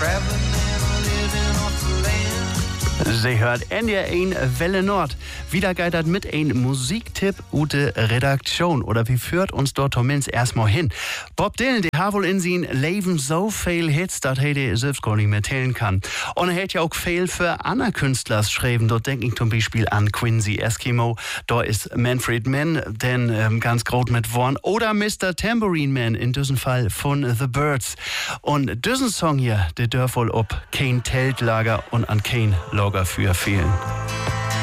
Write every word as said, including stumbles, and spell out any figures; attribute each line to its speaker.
Speaker 1: traveling and living off the land.
Speaker 2: Sie hört N D R eins Welle Nord. Wieder geht das mit ein Musiktipp ute Redaktion. Oder wie führt uns dort Tomins erstmal hin? Bob Dylan, der hat wohl in sein Leben so viel Hits, dass er die selbst gar nicht mehr zählen kann. Und er hat ja auch viel für andere Künstler geschrieben. Dort denke ich zum Beispiel an Quincy Eskimo. Da ist Manfred Mann, den ähm, ganz groß mit Worn. Oder Mister Tambourine Man, in diesem Fall von The Byrds. Und diesen Song hier, der darf wohl ob kein Teltlager und an kein Lager für fehlen.